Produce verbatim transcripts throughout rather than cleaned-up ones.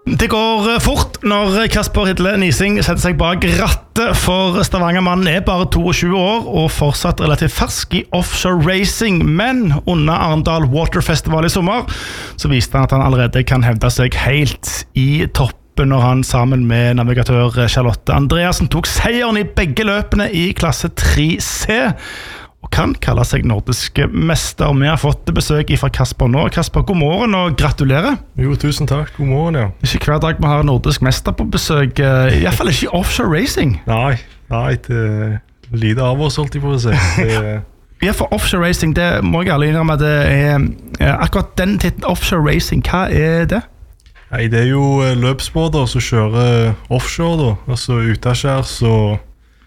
Det går fort når Kasper Hidle Nising setter seg bak rattet, for Stavanger-mannen er bare tjueto år og fortsatt relativt fersk i offshore racing, men under Arendal Water Festival i sommer så viste han at han allerede kan hevde seg helt i toppen når han sammen med navigatør Charlotte Andreasen tok seieren i begge løpene i klasse tre C og kan kalle seg nordisk mester. Vi har fått besøk fra Kasper nå. Kasper, god morgen og gratulerer. Jo, tusen takk. God morgen, ja. Det er ikke hver dag vi har nordisk mester på besøk, i hvert fall ikke i offshore racing. Nei, nei, det er lite av oss, holdt jeg på å si. Det... Ja, for offshore racing, det må jeg alle innrømme, det er akkurat den titten offshore racing, hva er det? Nei, det er jo løpsbåter som kjører offshore da, altså utenskjærs og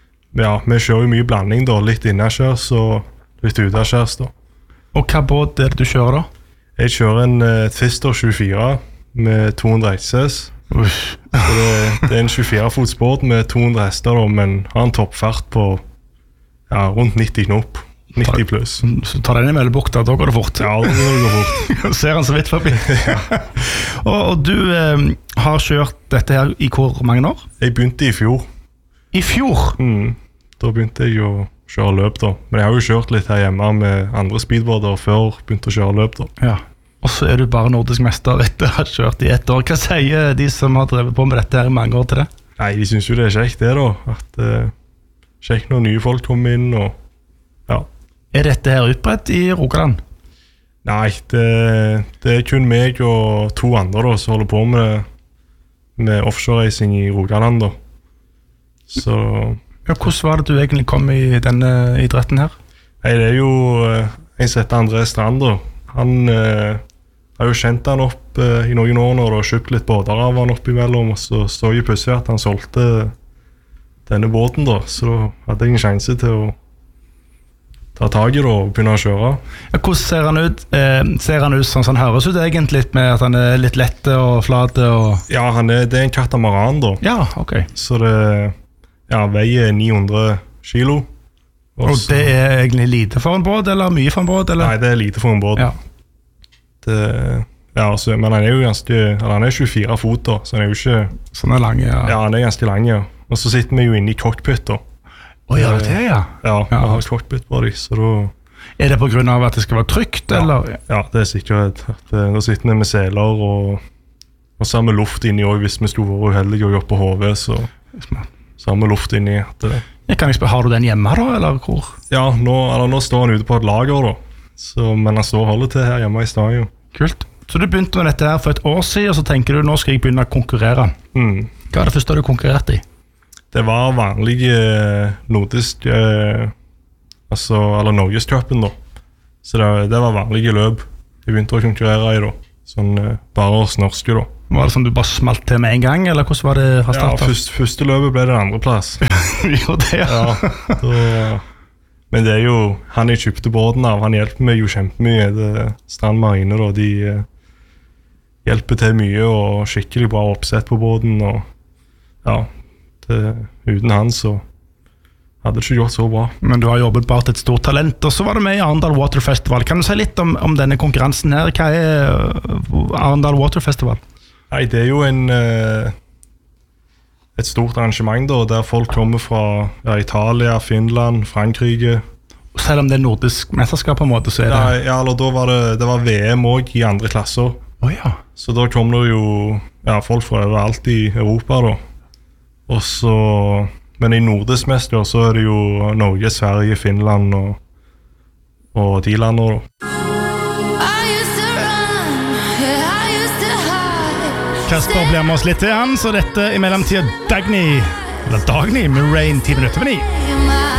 ja, vi kjører jo mye blanding da, litt innenskjærs og litt utenskjærs da. Og hva båt er det du kjører da? Jeg kjører en uh, Twister tjuefire med to hundre hestes. Så det, det er en tjuefire fots båt med to hundre hester da, men har en toppfart på ja, rundt nitti knop. nitti pluss. Så tar den i Mellebukta, da går det fort. Ja, da går det fort. Ser han så vidt forbi. Ja. og, og du eh, har kjørt dette her i hvor mange år? Jeg begynte i fjor. I fjor? Mm, da begynte jeg å kjøre løp da. Men jeg har jo kjørt litt her hjemme med andre speedboarder før begynte å kjøre løp da. Ja, og så er du bare nordisk mester etter å ha kjørt i ett år. Hva sier de som har drevet på med dette her i mange år til det? Nei, de synes jo det er kjekt det da. At uh, kjekt når nye folk kommer inn og ja. Er dette her utbredt i Rogaland? Nei, det, det er kun meg og to andre da, som holder på med, med offshore racing i Rogaland da. Så... Ja, hvordan var det du egentlig kom i denne idretten her? Nei, det er jo uh, en som heter André Strander. Han uh, har jo kjent han opp uh, i noen år når du har kjøpt litt båter av han opp imellom, og så så jeg plutselig at han solgte denne båten da, så da hadde jeg en sjanse til å ta tag i det og begynne å kjøre. Ja, hvordan ser han ut? Eh, ser han ut sånn som han høres ut egentlig, med at han er litt lette og flate? Og... Ja, han er, det er en katamaran da. Ja, ok. Så det ja, veier ni hundre kilo. Og, og det er egentlig lite for en båt, eller mye for en båt? Eller? Nei, det er lite for en båt. Ja. Det, ja, så, men han er jo ganske, eller han er tjuefire fot da, så han er jo ikke... Sånn er lang, ja. Ja, han er ganske lang, ja. Og så sitter vi jo inne i cockpit da. Å, ja, det er ja. Ja, vi ja. har cockpit på dem, så da... Er det på grunn av at det skal være trygt, ja. eller? Ja, det er sikkert. At, da sitter vi med seler og, og så har vi luft inni også, hvis vi skulle være uheldige og jobbe på H V, så, så har vi luft inni. At, jeg kan ikke spørre, har du den hjemme da, eller hvor? Ja, nå, eller, nå står han ute på et lager da, så, men han står og holder til her hjemme i stadion. Kult. Så du begynte med dette her for et år siden, og så tenker du, nå skal jeg begynne å konkurrere. Mm. Hva er det første du konkurrerte i? Det var vanlige nordisk, eh, altså, eller Norgescupen da. Så det, det var vanlige løp jeg begynte å konkurrere i da. Sånn eh, bare oss norske da. Var det sånn du bare smalt til med en gang, eller hvordan var det fra starten? Ja, først, første løpet ble det andre plass. Jo, det ja. Ja da, men det er jo, han jeg kjøpte båten av, han hjelper meg jo kjempemye. Det er Strand Marine da, de eh, hjelper til mye og skikkelig bra oppsett på båten og ja. Det, uten han så hadde det ikke gjort så bra. Men du har jobbet bare til et stort talent, og så var det med i Arendal Water Festival. Kan du si litt om, om denne konkurransen her? Hva er Arendal Water Festival? Nei, det er jo en, et stort arrangement da, der folk kommer fra ja, Italia, Finland, Frankrike. Selv om det er nordisk mesterskap på en måte, så er det... Ja, ja eller da var det, det var V M også i andre klasser. Oh, ja. Så da kom det jo ja, folk fra overalt i Europa da. Og så, men i nordisk mester så er det jo Norge, Sverige, Finland og, og de lander da. Kasper blir med oss litt til han, så dette i mellomtiden Dagny, eller Dagny med Rain ti minutter med ni.